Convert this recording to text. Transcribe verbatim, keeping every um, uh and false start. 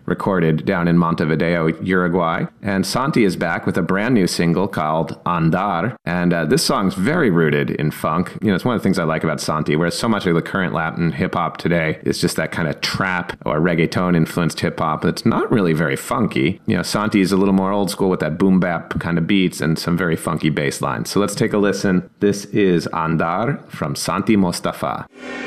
recorded down in Montevideo, Uruguay. And Santi is back with a brand new single called Andar. And uh, this song's very rooted in funk. You know, it's one of the things I like about Santi, whereas so much of the current Latin hip-hop today is just that kind of trap or reggaeton-influenced hip-hop that's not really very funky. You know, Santi is a little more old school with that boom-bap kind of beats and some very funky bass lines. So let's take a listen. This is Andar from Santi Mostafa.